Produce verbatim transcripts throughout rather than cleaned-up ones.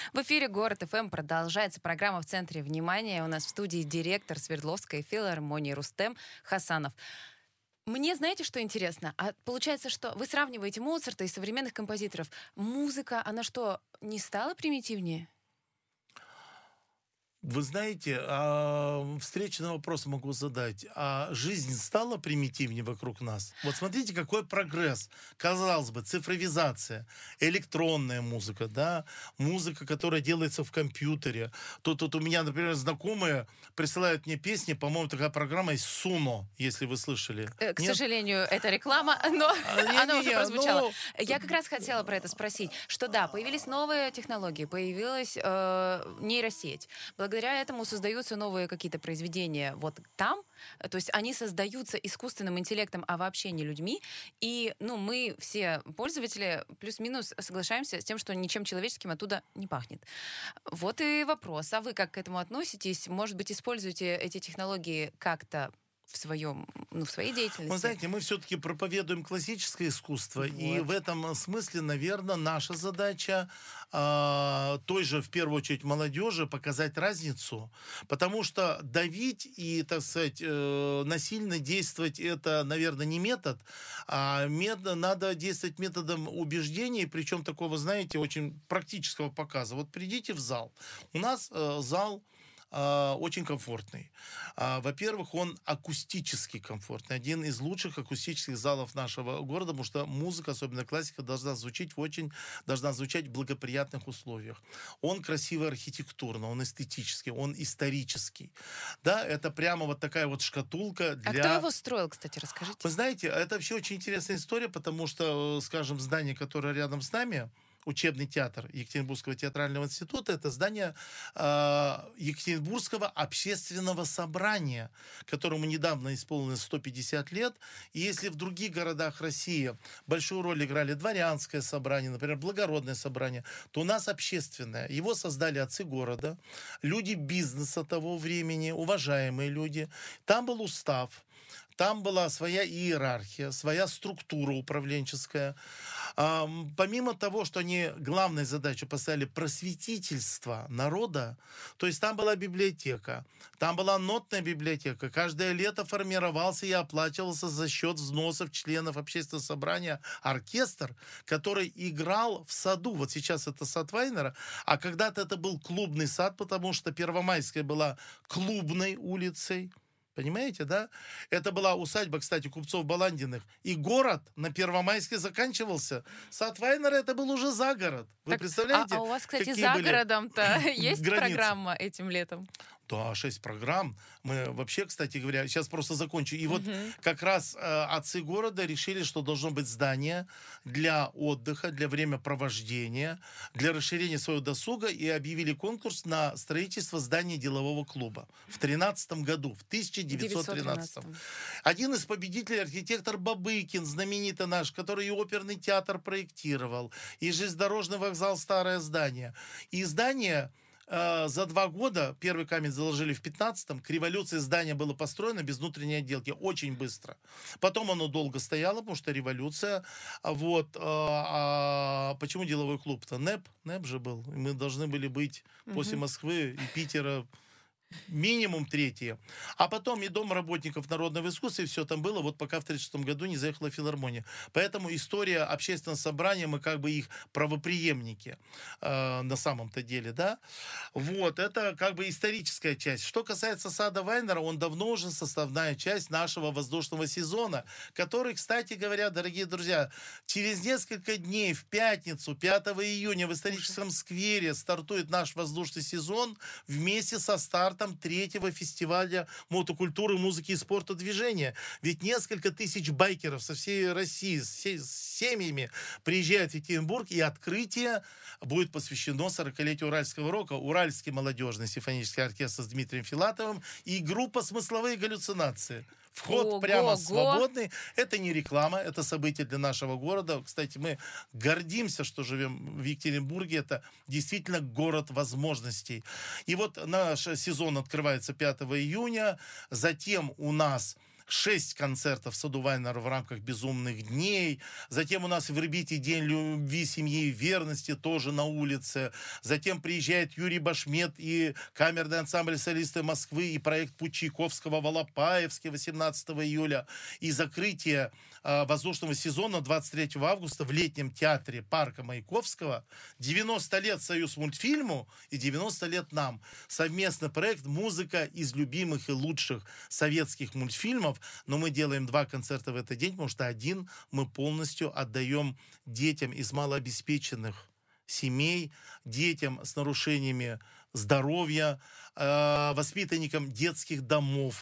В эфире Город эф эм продолжается программа «В центре внимания». У нас в студии директор Свердловской филармонии Рустем Хасанов. Мне, знаете, что интересно? А получается, что вы сравниваете Моцарта и современных композиторов. Музыка, она что, не стала примитивнее? Вы знаете, а, встречный вопрос могу задать. А жизнь стала примитивнее вокруг нас? Вот смотрите, какой прогресс. Казалось бы, цифровизация, электронная музыка, да, музыка, которая делается в компьютере. Тут, тут у меня, например, знакомые присылают мне песни, по-моему, такая программа есть Suno, если вы слышали. Э, К Нет? сожалению, это реклама, но А, не, она не, уже не, прозвучала. ну, Я как раз хотела про это спросить, что да, появились новые технологии, появилась э, нейросеть. Благодаря этому создаются новые какие-то произведения вот там, то есть они создаются искусственным интеллектом, а вообще не людьми. И, ну, мы все пользователи плюс-минус соглашаемся с тем, что ничем человеческим оттуда не пахнет. Вот и вопрос. А вы как к этому относитесь? Может быть, используете эти технологии как-то в своем, ну, в своей деятельности? Вы знаете, мы все-таки проповедуем классическое искусство, Вот. и в этом смысле, наверное, наша задача э, той же, в первую очередь, молодежи показать разницу, потому что давить и, так сказать, э, насильно действовать это, наверное, не метод, а метод, надо действовать методом убеждений, причем такого, знаете, очень практического показа. Вот придите в зал. У нас э, зал очень комфортный. Во-первых, он акустически комфортный. Один из лучших акустических залов нашего города, потому что музыка, особенно классика, должна звучать в очень, должна звучать в благоприятных условиях. Он красивый архитектурно, он эстетический, он исторический. Да, это прямо вот такая вот шкатулка для... А кто его строил, кстати, расскажите? Вы знаете, это вообще очень интересная история, потому что, скажем, здание, которое рядом с нами, учебный театр Екатеринбургского театрального института, это здание э, Екатеринбургского общественного собрания, которому недавно исполнилось сто пятьдесят лет. И если в других городах России большую роль играли дворянское собрание, например, благородное собрание, то у нас общественное. Его создали отцы города, люди бизнеса того времени, уважаемые люди. Там был устав. Там была своя иерархия, своя структура управленческая. А, помимо того, что они главной задачей поставили просветительство народа, то есть там была библиотека, там была нотная библиотека. Каждое лето формировался и оплачивался за счет взносов членов общественного собрания оркестр, который играл в саду. Вот сейчас это сад Вайнера, а когда-то это был клубный сад, потому что Первомайская была клубной улицей. Понимаете, да? Это была усадьба, кстати, купцов Баландиных. И город на Первомайске заканчивался. Сад Вайнера это был уже за город. Вы Так, представляете? А, а у вас, кстати, какие за были городом-то есть границы? программа этим летом? Да, шесть программ. Мы вообще, кстати говоря, сейчас просто закончу. И вот Мгм. как раз э, отцы города решили, что должно быть здание для отдыха, для времяпровождения, для расширения своего досуга, и объявили конкурс на строительство здания делового клуба в тринадцатом году, в тысяча девятьсот тринадцатом. Один из победителей архитектор Бабыкин, знаменитый наш, который и оперный театр проектировал, и железнодорожный вокзал, старое здание. И здание... За два года, первый камень заложили в пятнадцатом, к революции здание было построено без внутренней отделки, очень быстро. Потом оно долго стояло, потому что революция. Вот. А, а почему деловой клуб-то? НЭП, НЭП же был. Мы должны были быть угу. после Москвы и Питера минимум третье. А потом и Дом работников народного искусства, и все там было, вот пока в тридцать шестом году не заехала филармония. Поэтому история общественного собрания, мы как бы их правопреемники э, на самом-то деле, да. Вот, это как бы историческая часть. Что касается сада Вайнера, он давно уже составная часть нашего воздушного сезона, который, кстати говоря, дорогие друзья, через несколько дней, в пятницу, пятого июня, в историческом сквере стартует наш воздушный сезон вместе со стартом третьего фестиваля мотокультуры, музыки и спорта движения. Ведь несколько тысяч байкеров со всей России, с, се- с семьями приезжают в Екатеринбург, и открытие будет посвящено сорокалетию уральского рока. Уральский молодежный симфонический оркестр с Дмитрием Филатовым и группа «Смысловые галлюцинации». Вход Ого, прямо ого. свободный. Это не реклама, это событие для нашего города. Кстати, мы гордимся, что живем в Екатеринбурге. Это действительно город возможностей. И вот наш сезон открывается пятого июня. Затем у нас шесть концертов в саду Вайнера в рамках «Безумных дней». Затем у нас в Ирбите День любви, семьи и верности, тоже на улице. Затем приезжает Юрий Башмет и камерный ансамбль солисты Москвы и проект Путь Чайковского в Алапаевске восемнадцатого июля. И закрытие э, воздушного сезона двадцать третьего августа в летнем театре парка Маяковского. девяносто лет Союзмультфильму и девяносто лет нам. Совместный проект «Музыка из любимых и лучших советских мультфильмов». Но мы делаем два концерта в этот день, потому что один мы полностью отдаем детям из малообеспеченных семей, детям с нарушениями здоровья, э, воспитанникам детских домов,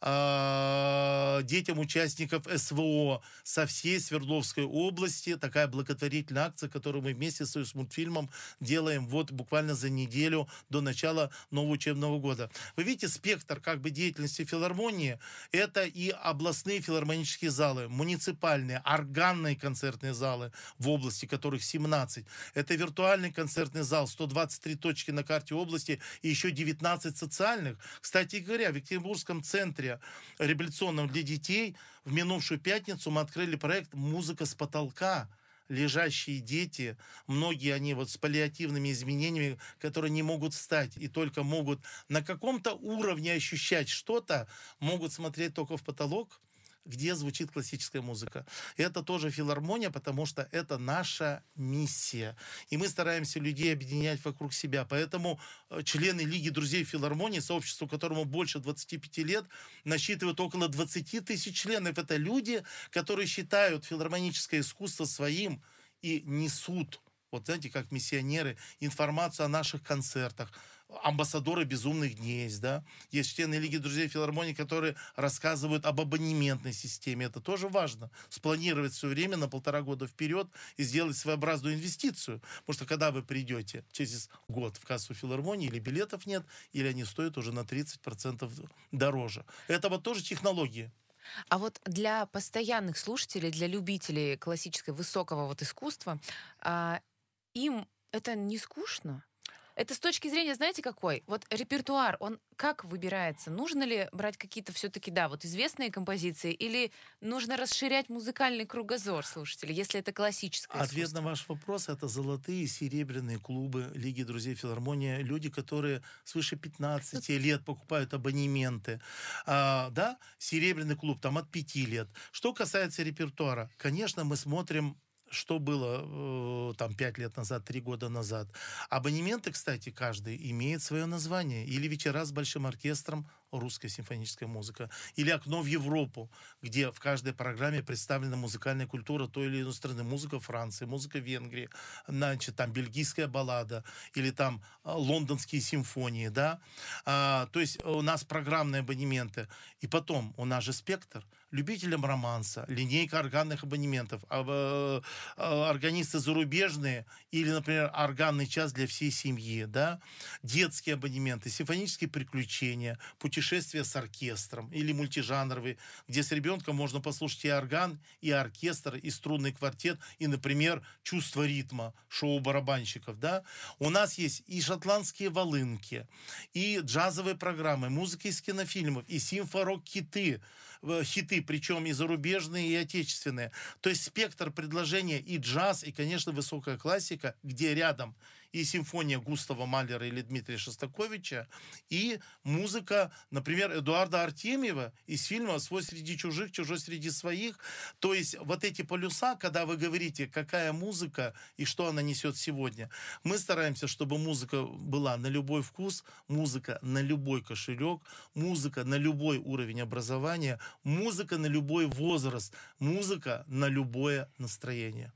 э, детям участников СВО со всей Свердловской области. Такая благотворительная акция, которую мы вместе с Союзмультфильмом делаем вот буквально за неделю до начала нового учебного года. Вы видите, спектр как бы деятельности филармонии — это и областные филармонические залы, муниципальные, органные концертные залы в области, которых семнадцать. Это виртуальный концертный зал, сто двадцать три точки на карте области, и еще девятнадцать социальных. Кстати говоря, в Екатеринбургском центре реабилитационном для детей в минувшую пятницу мы открыли проект «Музыка с потолка». Лежащие дети, многие они вот с паллиативными изменениями, которые не могут встать и только могут на каком-то уровне ощущать что-то, могут смотреть только в потолок, где звучит классическая музыка. Это тоже филармония, потому что это наша миссия. И мы стараемся людей объединять вокруг себя. Поэтому члены Лиги друзей филармонии, сообществу, которому больше двадцати пяти лет, насчитывают около двадцати тысяч членов. Это люди, которые считают филармоническое искусство своим и несут, вот знаете, как миссионеры, информацию о наших концертах. Амбассадоры «Безумных дней», да. Есть члены Лиги друзей филармонии, которые рассказывают об абонементной системе. Это тоже важно. Спланировать все время на полтора года вперед и сделать своеобразную инвестицию. Потому что когда вы придете через год в кассу филармонии, или билетов нет, или они стоят уже на тридцать процентов дороже. Это вот тоже технологии. А вот для постоянных слушателей, для любителей классического высокого вот искусства, а, им это не скучно? Это с точки зрения, знаете, какой? Вот репертуар, он как выбирается? Нужно ли брать какие-то все-таки, да, вот известные композиции, или нужно расширять музыкальный кругозор слушателей, если это классическое Ответ искусство? на ваш вопрос — это золотые и серебряные клубы Лиги друзей филармонии. Люди, которые свыше пятнадцати лет покупают абонементы. А, да, серебряный клуб там от пяти лет. Что касается репертуара, конечно, мы смотрим, что было э, там пять лет назад, три года назад. Абонементы, кстати, каждый имеет свое название. Или «Вечера с большим оркестром», русская симфоническая музыка, или «Окно в Европу», где в каждой программе представлена музыкальная культура той или иной страны. Музыка Франции, музыка Венгрии, значит, там бельгийская баллада, или там а, лондонские симфонии, да. А, то есть у нас программные абонементы. И потом у нас же спектр. Любителям романса, линейка органных абонементов, а, а, органисты зарубежные, или, например, органный час для всей семьи, да, детские абонементы, симфонические приключения, путешествия с оркестром или мультижанровые, где с ребенком можно послушать и орган, и оркестр, и струнный квартет, и, например, чувство ритма, шоу барабанщиков, да. У нас есть и шотландские волынки, и джазовые программы, музыка из кинофильмов, и симфорок-хиты, хиты, причем и зарубежные, и отечественные. То есть спектр предложения и джаз, и, конечно, высокая классика, где рядом и симфония Густава Малера или Дмитрия Шостаковича, и музыка, например, Эдуарда Артемьева из фильма «Свой среди чужих, чужой среди своих». То есть вот эти полюса, когда вы говорите, какая музыка и что она несет сегодня, мы стараемся, чтобы музыка была на любой вкус, музыка на любой кошелек, музыка на любой уровень образования, музыка на любой возраст, музыка на любое настроение.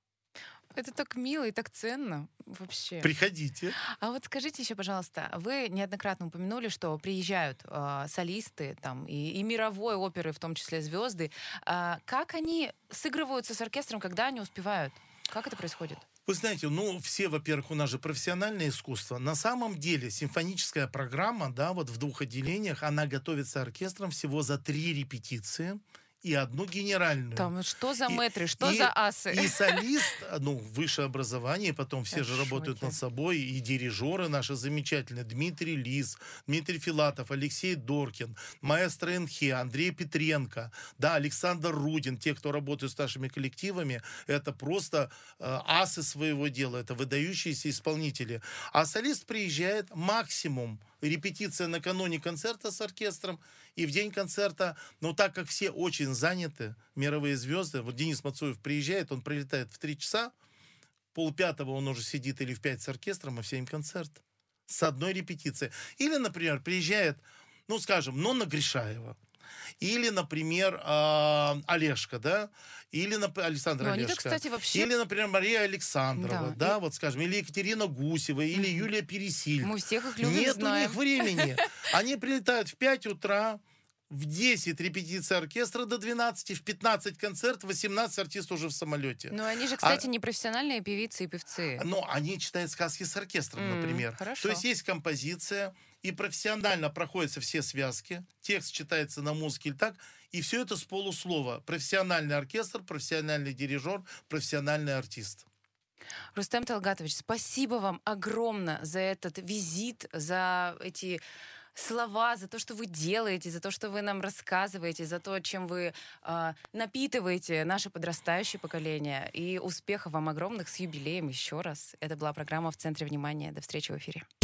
Это так мило и так ценно вообще. Приходите. А вот скажите еще, пожалуйста, вы неоднократно упомянули, что приезжают э, солисты там и, и мировой оперы, в том числе звезды. А как они сыгрываются с оркестром, когда они успевают? Как это происходит? Вы знаете, ну, все, во-первых, у нас же профессиональное искусство. На самом деле симфоническая программа, да, вот в двух отделениях, она готовится оркестром всего за три репетиции. и одну генеральную. Там что за И- мэтры, что и- за асы? И солист, ну, высшее образование, потом все Я же в работают шоке. над собой, и дирижеры наши замечательные, Дмитрий Лис, Дмитрий Филатов, Алексей Доркин, маэстро Энхе, Андрей Петренко, да, Александр Рудин, те, кто работают с нашими коллективами, это просто э, асы своего дела, это выдающиеся исполнители. А солист приезжает максимум репетиция накануне концерта с оркестром и в день концерта. Но так как все очень заняты, мировые звезды, вот Денис Мацуев приезжает, он прилетает в три часа, полпятого он уже сидит или в пять с оркестром, а в семь концерт. С одной репетицией. Или, например, приезжает, ну, скажем, Нонна Гришаева. Или, например, э, Олежка, да? Или, нап- Александр Ну, они-то, Олежка. кстати, вообще... Или, например, Мария Александрова, Да. да, вот скажем, или Екатерина Гусева, или Юлия Пересильд. Мы всех их любим, Нет знаем. у них времени. Они прилетают в пять утра, в десять репетиция оркестра до двенадцати, в пятнадцать концерт, в восемнадцать артист уже в самолете. Ну, они же, кстати, не профессиональные певицы и певцы. Но они читают сказки с оркестром, М, например. хорошо. То есть есть композиция, и профессионально проходятся все связки, текст читается на музыке или так, и все это с полуслова. Профессиональный оркестр, профессиональный дирижер, профессиональный артист. Рустем Талгатович, спасибо вам огромное за этот визит, за эти слова, за то, что вы делаете, за то, что вы нам рассказываете, за то, чем вы а, напитываете наше подрастающее поколение. И успехов вам огромных с юбилеем еще раз. Это была программа «В центре внимания». До встречи в эфире.